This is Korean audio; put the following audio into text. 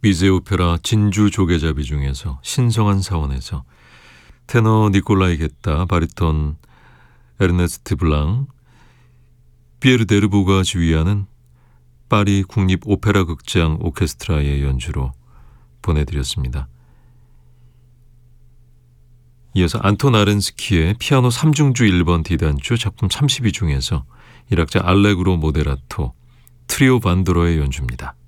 비제 오페라 진주 조개잡이 중에서 신성한 사원에서 테너 니콜라이 겟다, 바리톤 에르네스트 블랑, 피에르 데르보가 지휘하는 파리 국립 오페라 극장 오케스트라의 연주로 보내드렸습니다. 이어서 안톤 아렌스키의 피아노 3중주 1번 D단조 작품 32 중에서 1악장 알레그로 모데라토 트리오 반도로의 연주입니다.